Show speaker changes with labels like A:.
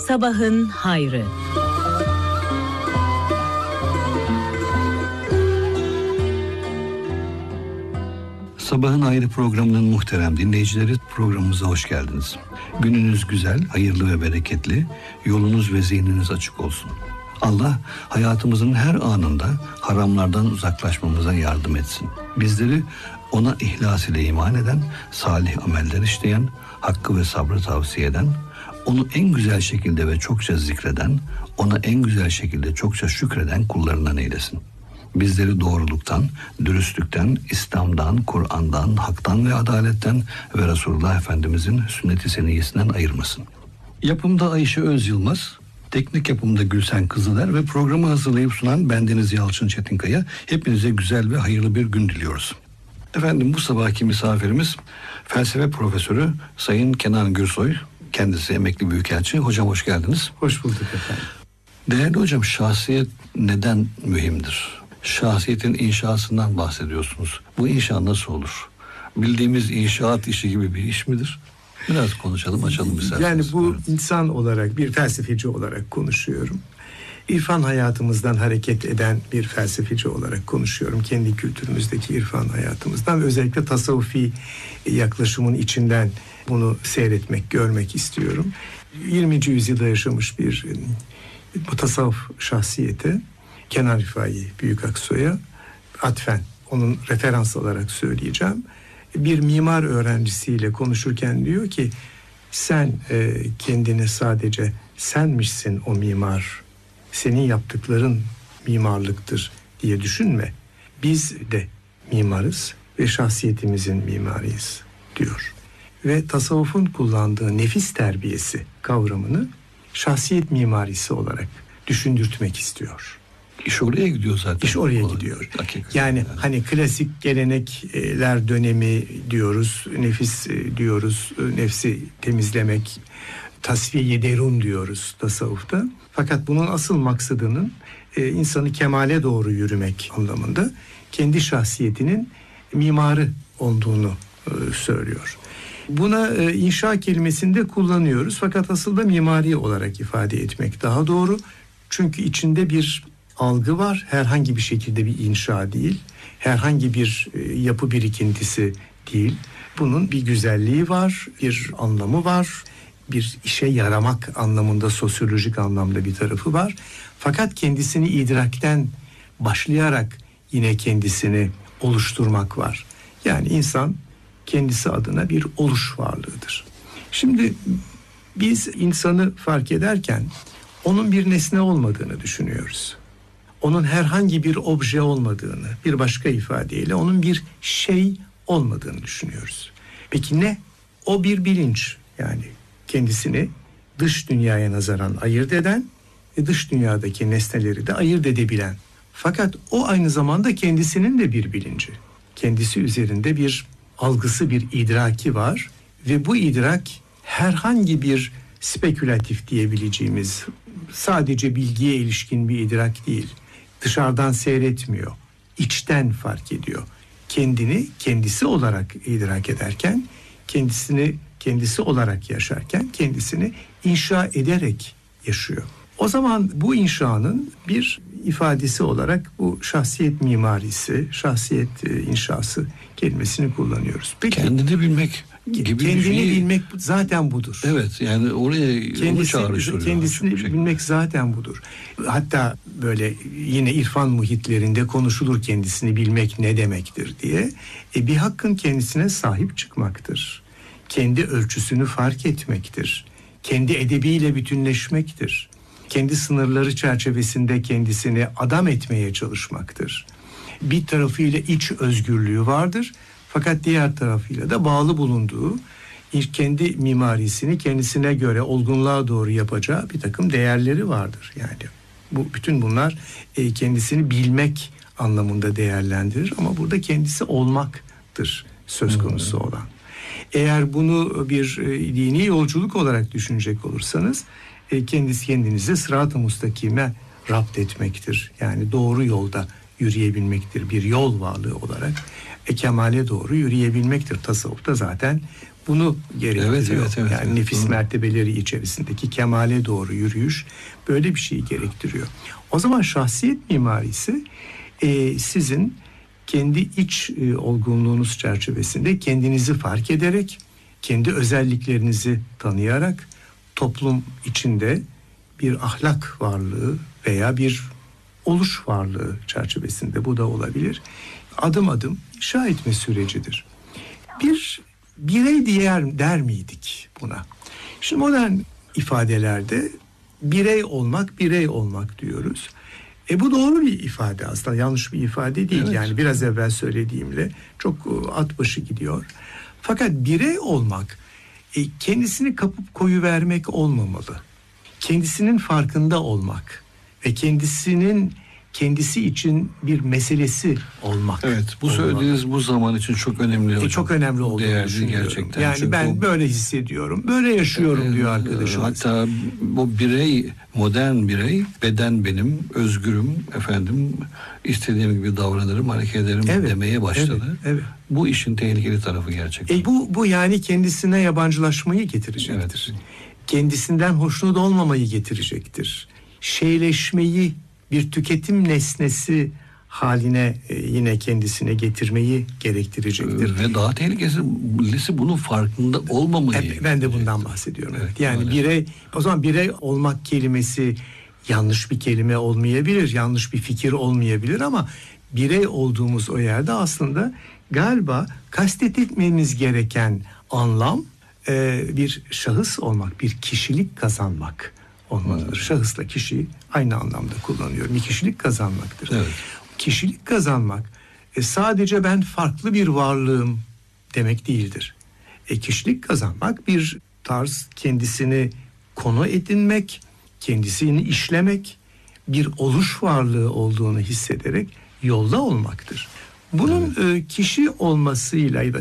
A: Sabahın hayrı.
B: Sabahın Hayrı programının muhterem dinleyicileri, programımıza hoş geldiniz. Gününüz güzel, hayırlı ve bereketli, yolunuz ve zihniniz açık olsun. Allah hayatımızın her anında haramlardan uzaklaşmamıza yardım etsin. Bizleri ona ihlas ile iman eden, salih ameller işleyen, hakkı ve sabrı tavsiye eden, onu en güzel şekilde ve çokça zikreden, ona en güzel şekilde çokça şükreden kullarından eylesin. Bizleri doğruluktan, dürüstlükten, İslam'dan, Kur'an'dan, haktan ve adaletten ve Resulullah Efendimizin sünnet-i seniyyesinden ayırmasın. Yapımda Ayşe Öz Yılmaz, teknik yapımda Gülsen Kızıler ve programı hazırlayıp sunan bendeniz Yalçın Çetinkaya. Hepinize güzel ve hayırlı bir gün diliyoruz. Efendim, bu sabahki misafirimiz felsefe profesörü Sayın Kenan Gürsoy. Kendisi emekli büyükelçi. Hocam hoş geldiniz.
C: Hoş bulduk efendim.
B: Değerli hocam, şahsiyet neden mühimdir? Şahsiyetin inşasından bahsediyorsunuz. Bu inşa nasıl olur? Bildiğimiz inşaat işi gibi bir iş midir? Biraz konuşalım, açalım isterseniz.
C: Yani bu insan olarak, bir felsefeci olarak konuşuyorum. İrfan hayatımızdan hareket eden bir felsefeci olarak konuşuyorum. Kendi kültürümüzdeki irfan hayatımızdan ve özellikle tasavvufi yaklaşımın içinden bunu seyretmek, görmek istiyorum. 20. yüzyılda yaşamış bir mutasavvuf şahsiyete, Kenan Rifai Büyükaksoy'a atfen, onun referans olarak söyleyeceğim. Bir mimar öğrencisiyle konuşurken diyor ki, sen kendini sadece senmişsin o mimar, senin yaptıkların mimarlıktır diye düşünme. Biz de mimarız ve şahsiyetimizin mimarıyız diyor. Ve tasavvufun kullandığı nefis terbiyesi kavramını şahsiyet mimarisi olarak düşündürtmek istiyor.
B: İş oraya gidiyor zaten.
C: İş oraya gidiyor.
B: Hakikaten.
C: Yani hani klasik gelenekler dönemi diyoruz, nefis diyoruz, nefsi temizlemek, tasfiye-i derun diyoruz tasavvufta. Fakat bunun asıl maksadının insanı kemale doğru yürümek anlamında kendi şahsiyetinin mimarı olduğunu söylüyor. Buna inşa kelimesini de kullanıyoruz, fakat asıl da mimari olarak ifade etmek daha doğru. Çünkü içinde bir algı var, herhangi bir şekilde bir inşa değil, herhangi bir yapı birikintisi değil. Bunun bir güzelliği var, bir anlamı var, bir işe yaramak anlamında, sosyolojik anlamda bir tarafı var. Fakat kendisini idrakten başlayarak yine kendisini oluşturmak var. Yani insan kendisi adına bir oluş varlığıdır. Şimdi biz insanı fark ederken onun bir nesne olmadığını düşünüyoruz. Onun herhangi bir obje olmadığını, bir başka ifadeyle onun bir şey olmadığını düşünüyoruz. Peki ne? O bir bilinç, yani kendisini dış dünyaya nazaran ayırt eden ve dış dünyadaki nesneleri de ayırt edebilen. Fakat o aynı zamanda kendisinin de bir bilinci. Kendisi üzerinde bir algısı, bir idraki var ve bu idrak herhangi bir spekülatif diyebileceğimiz, sadece bilgiye ilişkin bir idrak değil. Dışarıdan seyretmiyor, içten fark ediyor. Kendini kendisi olarak idrak ederken, kendisini kendisi olarak yaşarken kendisini inşa ederek yaşıyor. O zaman bu inşanın bir ifadesi olarak bu şahsiyet mimarisi, şahsiyet inşası kelimesini kullanıyoruz.
B: Peki, kendini bilmek gibi
C: kendini bilmek zaten budur.
B: Evet, yani oraya onu çağrıştırıyor.
C: Kendisini bilmek zaten budur. Hatta böyle yine irfan muhitlerinde konuşulur kendisini bilmek ne demektir diye. Bir hakkın kendisine sahip çıkmaktır. Kendi ölçüsünü fark etmektir. Kendi edebiyle bütünleşmektir. Kendi sınırları çerçevesinde kendisini adam etmeye çalışmaktır. Bir tarafıyla iç özgürlüğü vardır. Fakat diğer tarafıyla da bağlı bulunduğu, kendi mimarisini kendisine göre olgunluğa doğru yapacağı bir takım değerleri vardır. Yani bütün bunlar kendisini bilmek anlamında değerlendirir ama burada kendisi olmaktır söz konusu olan. Eğer bunu bir dini yolculuk olarak düşünecek olursanız kendinizi sırat-ı mustakime rapt etmektir. Yani doğru yolda yürüyebilmektir. Bir yol varlığı olarak kemale doğru yürüyebilmektir. Tasavvufta zaten bunu gerektiriyor.
B: Evet,
C: nefis
B: doğru.
C: mertebeleri içerisindeki kemale doğru yürüyüş böyle bir şeyi gerektiriyor. O zaman şahsiyet mimarisi sizin kendi iç olgunluğunuz çerçevesinde kendinizi fark ederek, kendi özelliklerinizi tanıyarak toplum içinde bir ahlak varlığı veya bir oluş varlığı çerçevesinde, bu da olabilir, adım adım inşa etme sürecidir. Bir birey der miydik buna? Şimdi modern ifadelerde birey olmak diyoruz. Bu doğru bir ifade aslında, yanlış bir ifade değil.
B: Evet.
C: Yani biraz evvel söylediğimle çok at başı gidiyor. Fakat birey olmak kendisini kapıp koyuvermek olmamalı. Kendisinin farkında olmak ve kendisi için bir meselesi olmak.
B: Evet, bu
C: olmalı.
B: söylediğiniz bu zaman için çok önemli hocam.
C: Çok önemli olduğunu
B: Değerli
C: düşünüyorum.
B: gerçekten.
C: Yani
B: Çünkü
C: ben böyle hissediyorum, böyle yaşıyorum diyor arkadaşımız.
B: Hatta bu birey, modern birey, beden benim, özgürüm, istediğim gibi davranırım, hareket ederim demeye başladı.
C: Evet.
B: Bu işin tehlikeli tarafı gerçekten.
C: Bu yani kendisine yabancılaşmayı getirecektir.
B: Evet.
C: Kendisinden hoşnut olmamayı getirecektir. Şeyleşmeyi, bir tüketim nesnesi haline yine kendisine getirmeyi gerektirecektir.
B: Ve daha tehlikelisi bunun farkında olmamayı.
C: Ben de bundan bahsediyorum.
B: Evet,
C: yani
B: maalesef.
C: o zaman birey olmak kelimesi yanlış bir kelime olmayabilir, yanlış bir fikir olmayabilir ama birey olduğumuz o yerde aslında galiba kastetmemiz gereken anlam bir şahıs olmak, bir kişilik kazanmak olmalıdır. Şahısla kişiyi aynı anlamda kullanıyorum. Bir kişilik kazanmaktır.
B: Evet.
C: Kişilik kazanmak sadece ben farklı bir varlığım demek değildir. Kişilik kazanmak bir tarz, kendisini konu edinmek, kendisini işlemek, bir oluş varlığı olduğunu hissederek yolda olmaktır. Bunun kişi olmasıyla